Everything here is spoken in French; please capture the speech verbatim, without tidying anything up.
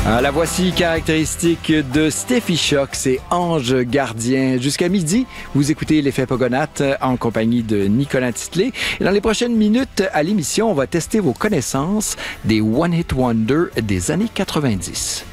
Ah, la voici caractéristique de Steffi Shock, c'est Ange Gardien. Jusqu'à midi, vous écoutez l'effet Pogonatte en compagnie de Nicolas Titley. Et dans les prochaines minutes à l'émission, on va tester vos connaissances des One Hit Wonder des années quatre-vingt-dix.